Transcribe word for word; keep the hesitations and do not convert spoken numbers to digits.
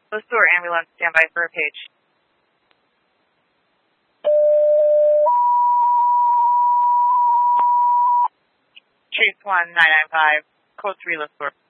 LeSueur ambulance, standby for a page. Chase one nine nine five, code three LeSueur.